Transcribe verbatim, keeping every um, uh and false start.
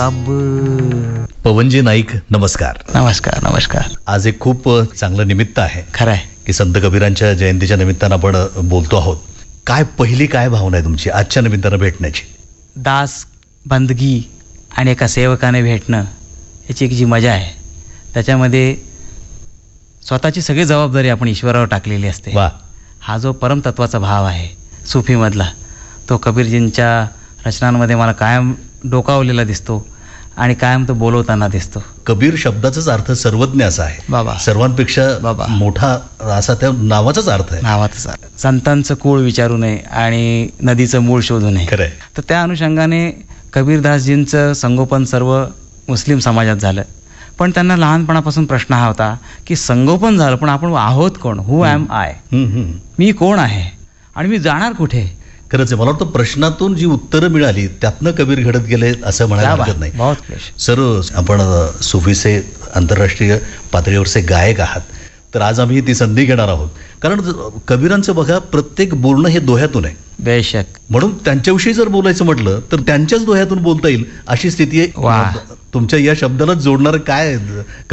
कब. पवनजी नाईक, नमस्कार. नमस्कार नमस्कार. आज एक खूप चांगलं निमित्त आहे खरं आहे की संत कबीरांच्या जयंतीच्या निमित्तानं आपण बोलतो आहोत. काय पहिली काय भावना आहे तुमची आजच्या निमित्तानं भेटण्याची? दास, बंदगी आणि एका सेवकाने भेटणं याची एक जी मजा आहे त्याच्यामध्ये स्वतःची सगळी जबाबदारी आपण ईश्वरावर टाकलेली असते. वा. हा जो परमतत्वाचा भाव आहे सुफीमधला, तो कबीरजींच्या रचनांमध्ये मला कायम डोकावलेला दिसतो आणि कायम तो बोलवताना दिसतो. कबीर शब्दाचाच अर्थ सर्वज्ञ असा आहे बाबा. सर्वांपेक्षा बाबा. मोठा असा त्या नावाचाच अर्थ आहे. नावातच संतांचं कुळ विचारू नये आणि नदीचं मूळ शोधू नये. खरंय. तर त्या अनुषंगाने कबीरदासजींचं संगोपन सर्व मुस्लिम समाजात झालं, पण त्यांना लहानपणापासून प्रश्न हा होता की संगोपन झालं पण आपण आहोत कोण? हु ॲम आय? मी कोण आहे आणि मी जाणार कुठे? खरंच आहे. मला वाटतं प्रश्नातून जी उत्तरं मिळाली त्यातनं कबीर घडत गेले असं म्हणायला हरकत नाही. बहुत खुश. सर, आपण सुफीचे आंतरराष्ट्रीय पातळीवरचे गायक आहात, तर आज आम्ही ती संधी घेणार आहोत. कारण कबीरांचं बघा प्रत्येक बोलणं हे दोह्यातून आहे. बेशक. म्हणून त्यांच्याविषयी जर बोलायचं म्हटलं तर त्यांच्याच दोह्यातून बोलता येईल अशी स्थिती आहे. वा. तुमच्या या शब्दालाच जोडणार काय